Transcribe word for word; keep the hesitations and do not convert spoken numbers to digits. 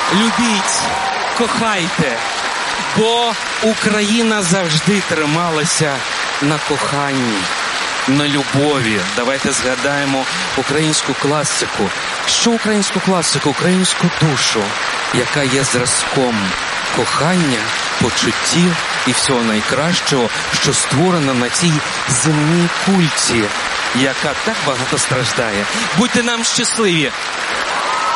любіть, кохайте, бо Україна завжди трималася на коханні, на любові. Давайте згадаємо українську класику. Що українську класику? Українську душу, яка є зразком кохання, почуттів і всього найкращого, що створено на цій земній кульці, яка так багато страждає. Будьте нам щасливі!